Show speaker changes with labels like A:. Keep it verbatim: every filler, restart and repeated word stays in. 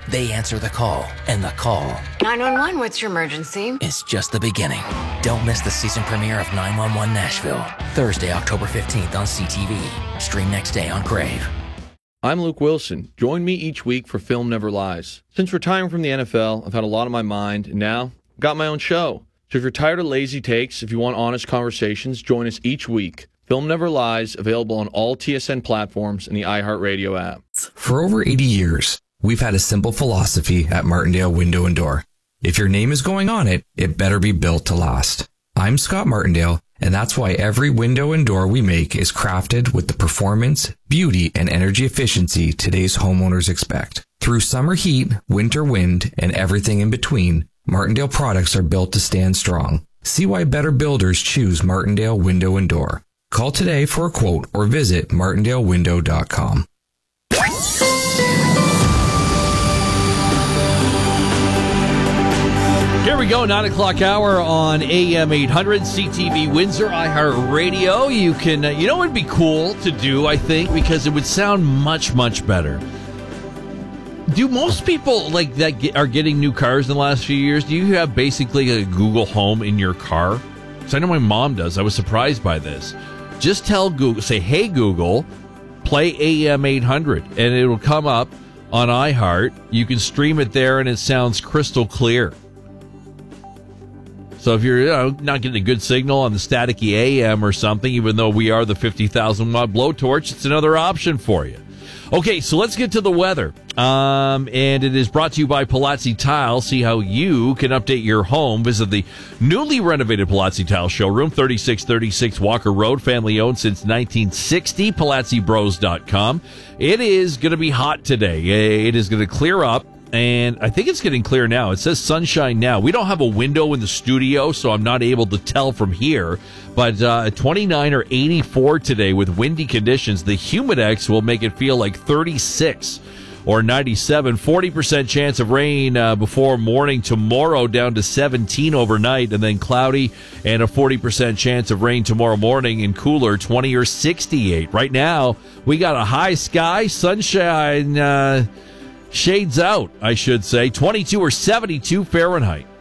A: They answer the call, and the call
B: nine one one, what's your emergency?
A: is just the beginning. Don't miss the season premiere of nine one one Nashville, Thursday, October fifteenth on C T V. Stream next day on Crave.
C: I'm Luke Wilson. Join me each week for Film Never Lies. Since retiring from the N F L, I've had a lot on my mind, and now I've got my own show. So if you're tired of lazy takes, if you want honest conversations, join us each week. Film Never Lies, available on all T S N platforms and the iHeartRadio app.
D: For over eighty years, we've had a simple philosophy at Martindale Window and Door. If your name is going on it, it better be built to last. I'm Scott Martindale, and that's why every window and door we make is crafted with the performance, beauty, and energy efficiency today's homeowners expect. Through summer heat, winter wind, and everything in between, Martindale products are built to stand strong. See why better builders choose Martindale Window and Door. Call today for a quote or visit martindale window dot com.
E: Here we go, nine o'clock hour on A M eight hundred, C T V Windsor, iHeartRadio. You can, uh, you know what would be cool to do, I think, because it would sound much, much better. Do most people like that get, are getting new cars in the last few years? Do you have basically a Google Home in your car? Because I know my mom does. I was surprised by this. Just tell Google, say, hey, Google, play A M eight hundred, and it'll come up on iHeart. You can stream it there, and it sounds crystal clear. So if you're you know, not getting a good signal on the staticky A M or something, even though we are the fifty thousand watt blowtorch, it's another option for you. Okay, so let's get to the weather. Um, and it is brought to you by Palazzi Tile. See how you can update your home. Visit the newly renovated Palazzi Tile showroom, thirty-six thirty-six Walker Road, family owned since nineteen sixty, palazzi bros dot com. It is going to be hot today. It is going to clear up. And I think it's getting clear now. It says sunshine now. We don't have a window in the studio, so I'm not able to tell from here. But uh, twenty-nine or eighty-four today with windy conditions. The Humidex will make it feel like thirty-six or ninety-seven. forty percent chance of rain uh, before morning tomorrow, down to seventeen overnight. And then cloudy and a forty percent chance of rain tomorrow morning, and cooler, twenty or sixty-eight. Right now, we got a high sky, sunshine, uh Shades out, I should say. twenty-two or seventy-two Fahrenheit.